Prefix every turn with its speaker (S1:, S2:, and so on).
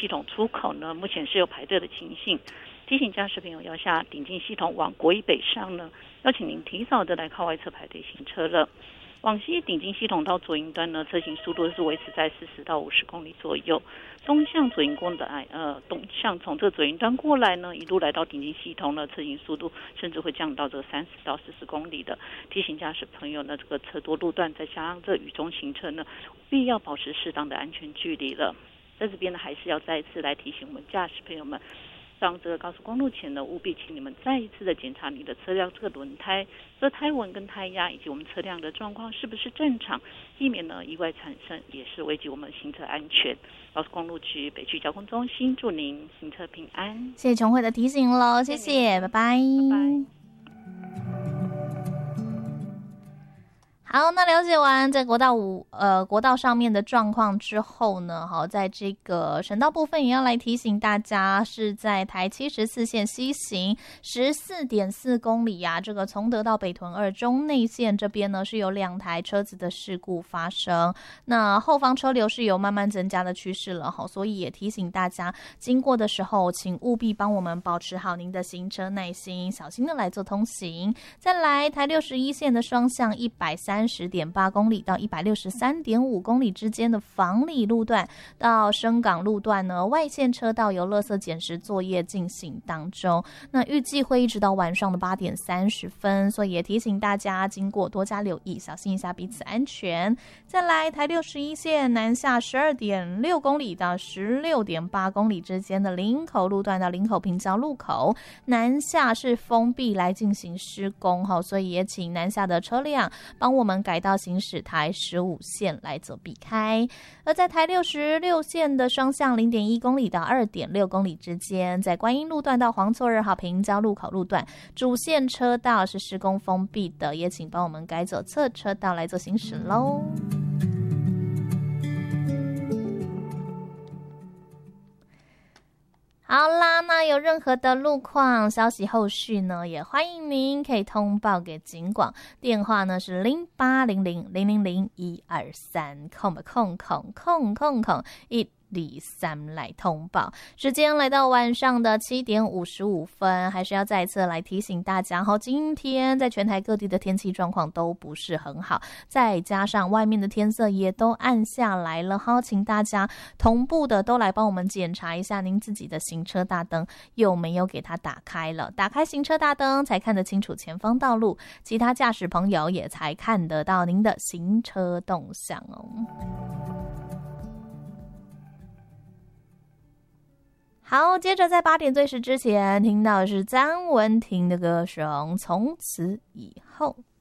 S1: 系统出口呢，目前是有排队的情形。提醒驾驶朋友要下顶进系统往国一北上呢，要请您提早的来靠外侧排队行车了。往西顶进系统到左营端呢，车行速度是维持在40到50公里左右。东向左营过来，东向从这个左营端过来呢，一路来到顶进系统呢，车行速度甚至会降到这个30到40公里的。提醒驾驶朋友呢，这个车多路段再加上这雨中行车呢，必要保持适当的安全距离了。在这边呢，还是要再一次来提醒我们驾驶朋友们，上这个高速公路前呢，务必请你们再一次的检查你的车辆这个轮胎、这胎纹跟胎压以及我们车辆的状况是不是正常，避免呢意外产生，也是危及我们行车安全。高速公路局北区交通中心祝您行车平安。
S2: 谢谢琼慧的提醒喽，谢谢，拜拜。
S1: 拜拜。
S2: 好，那了解完在国道上面的状况之后呢，好，在这个省道部分也要来提醒大家，是在台74线西行 14.4 公里啊，这个从德到北屯2中内线这边呢是有2台车子的事故发生，那后方车流是有慢慢增加的趋势了，好，所以也提醒大家经过的时候，请务必帮我们保持好您的行车耐心，小心的来做通行。再来台61线的双向130.8公里到163.5公里之间的房里路段到深港路段呢，外线车道有垃圾捡拾作业进行当中，那预计会一直到晚上的8点30分，所以也提醒大家经过多加留意，小心一下彼此安全。再来台61线南下12.6公里到16.8公里之间的林口路段到林口平交路口，南下是封闭来进行施工，所以也请南下的车辆帮我们改道行驶台15线来做避开。而在台66线的双向 0.1 公里到 2.6 公里之间，在观音路段到黄厝2号平交路口路段主线车道是施工封闭的，也请帮我们改走侧车道来做行驶咯。好啦，那有任何的路况消息后续呢，也欢迎您可以通报给警广，电话呢是0800000123123来通报。时间来到晚上的7点55分，还是要再一次来提醒大家，今天在全台各地的天气状况都不是很好，再加上外面的天色也都暗下来了，请大家同步的都来帮我们检查一下您自己的行车大灯有没有给它打开了，打开行车大灯才看得清楚前方道路，其他驾驶朋友也才看得到您的行车动向哦。好，接着在8点最时之前听到的是张文婷的歌声《从此以后》。